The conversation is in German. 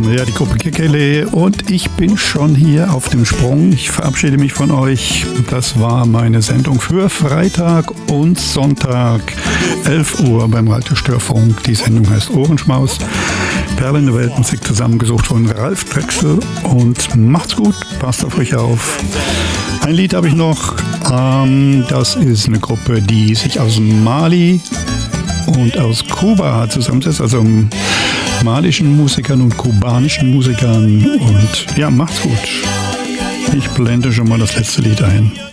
Ja, die Gruppe Kekele und ich bin schon hier auf dem Sprung. Ich verabschiede mich von euch. Das war meine Sendung für Freitag und Sonntag, 11 Uhr beim Radio-Störfunk. Die Sendung heißt Ohrenschmaus. Perlen der Weltmusik zusammengesucht von Ralf Drechsel. Und macht's gut, passt auf euch auf. Ein Lied habe ich noch. Das ist eine Gruppe, die sich aus Mali und aus Kuba zusammensetzt, also malischen Musikern und kubanischen Musikern. Und ja, macht's gut. Ich blende schon mal das letzte Lied ein.